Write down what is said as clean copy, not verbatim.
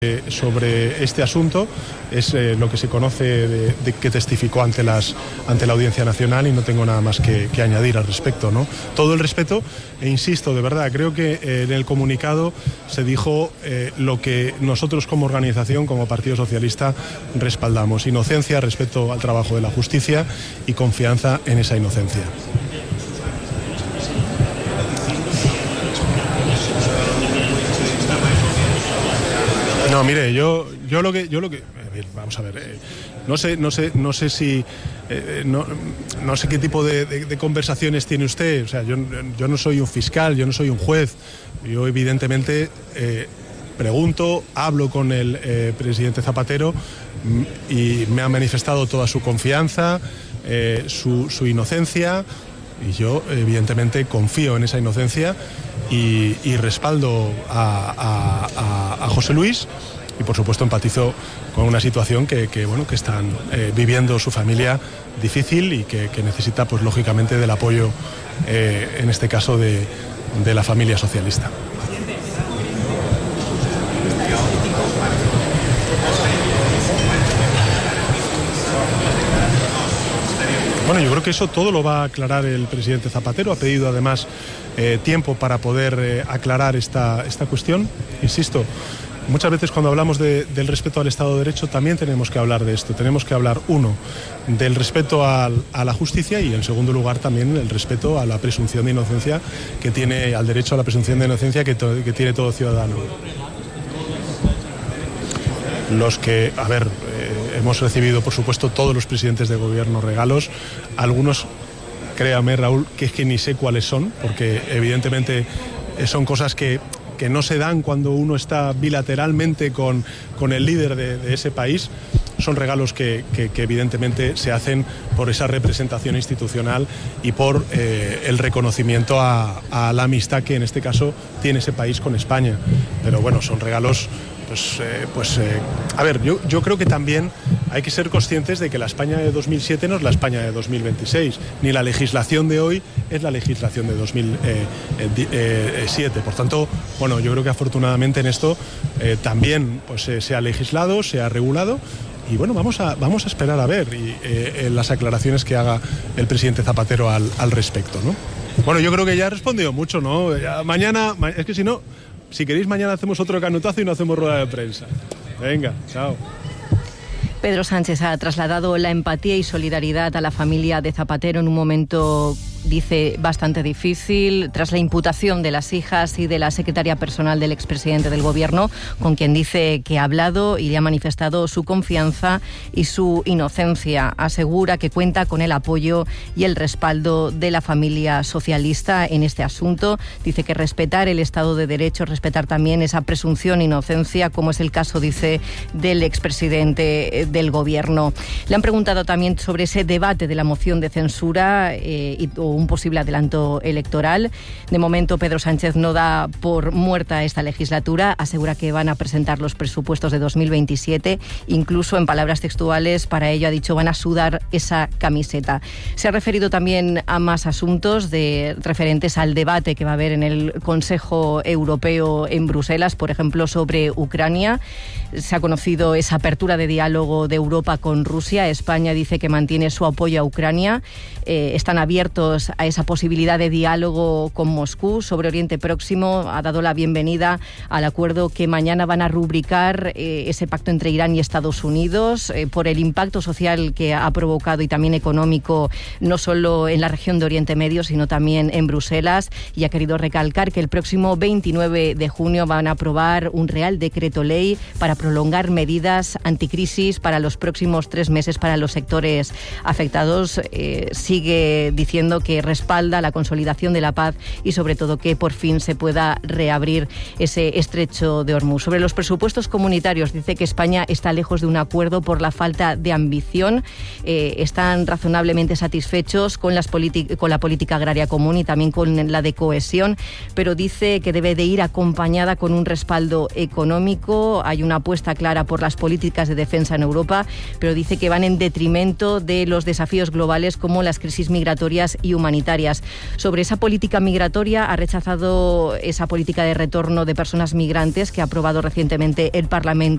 sobre este asunto es lo que se conoce de que testificó ante la Audiencia Nacional, y no tengo nada más que añadir al respecto, ¿no? Todo el respeto, e insisto, de verdad, creo que en el comunicado se dijo lo que nosotros como organización, como Partido Socialista, respaldamos: inocencia, respeto al trabajo de la justicia y confianza en esa inocencia. No, mire, yo lo que vamos a ver, no sé si no sé qué tipo de conversaciones tiene usted. O sea, yo no soy un fiscal, yo no soy un juez. Yo evidentemente pregunto, hablo con el presidente Zapatero y me ha manifestado toda su confianza, su inocencia, y yo evidentemente confío en esa inocencia y respaldo a José Luis, y por supuesto empatizo con una situación que están viviendo su familia difícil y que necesita, pues lógicamente, del apoyo, en este caso de la familia socialista. Bueno, yo creo que eso todo lo va a aclarar el presidente Zapatero. Ha pedido además tiempo para poder aclarar esta cuestión. Insisto, muchas veces cuando hablamos del respeto al Estado de Derecho también tenemos que hablar de esto. Tenemos que hablar, uno, del respeto a la justicia, y en segundo lugar también el respeto a la presunción de inocencia al derecho a la presunción de inocencia que tiene todo ciudadano. Hemos recibido, por supuesto, todos los presidentes de gobierno regalos. Algunos, créame, Raúl, que es que ni sé cuáles son, porque evidentemente son cosas que no se dan cuando uno está bilateralmente con el líder de ese país. Son regalos que evidentemente se hacen por esa representación institucional y por el reconocimiento a la amistad que en este caso tiene ese país con España. Pero bueno, son regalos. Yo creo que también hay que ser conscientes de que la España de 2007 no es la España de 2026, ni la legislación de hoy es la legislación de 2007. Por tanto, bueno, yo creo que afortunadamente en esto también se ha legislado, se ha regulado. Y bueno, vamos a esperar a ver las aclaraciones que haga el presidente Zapatero al respecto, ¿no? Bueno, yo creo que ya he respondido mucho, ¿no? Mañana, es que si no, si queréis, mañana hacemos otro canutazo y no hacemos rueda de prensa. Venga, chao. Pedro Sánchez ha trasladado la empatía y solidaridad a la familia de Zapatero en un momento, dice, bastante difícil, tras la imputación de las hijas y de la secretaria personal del expresidente del Gobierno, con quien dice que ha hablado y le ha manifestado su confianza y su inocencia. Asegura que cuenta con el apoyo y el respaldo de la familia socialista en este asunto. Dice que respetar el Estado de Derecho, respetar también esa presunción de inocencia, como es el caso, dice, del expresidente del Gobierno. Le han preguntado también sobre ese debate de la moción de censura o un posible adelanto electoral. De momento, Pedro Sánchez no da por muerta esta legislatura. Asegura que van a presentar los presupuestos de 2027. Incluso, en palabras textuales, para ello ha dicho: van a sudar esa camiseta. Se ha referido también a más asuntos referentes al debate que va a haber en el Consejo Europeo en Bruselas, por ejemplo, sobre Ucrania. Se ha conocido esa apertura de diálogo de Europa con Rusia. España dice que mantiene su apoyo a Ucrania. Están abiertos a esa posibilidad de diálogo con Moscú. Sobre Oriente Próximo ha dado la bienvenida al acuerdo que mañana van a rubricar ese pacto entre Irán y Estados Unidos por el impacto social que ha provocado y también económico, no solo en la región de Oriente Medio, sino también en Bruselas, y ha querido recalcar que el próximo 29 de junio van a aprobar un Real Decreto Ley para prolongar medidas anticrisis para los próximos 3 meses para los sectores afectados. Sigue diciendo que respalda la consolidación de la paz y sobre todo que por fin se pueda reabrir ese estrecho de Hormuz. Sobre los presupuestos comunitarios, dice que España está lejos de un acuerdo por la falta de ambición. Están razonablemente satisfechos con la política agraria común y también con la de cohesión, pero dice que debe de ir acompañada con un respaldo económico. Hay una apuesta clara por las políticas de defensa en Europa, pero dice que van en detrimento de los desafíos globales como las crisis migratorias y humanitarias. Sobre esa política migratoria, ha rechazado esa política de retorno de personas migrantes que ha aprobado recientemente el Parlamento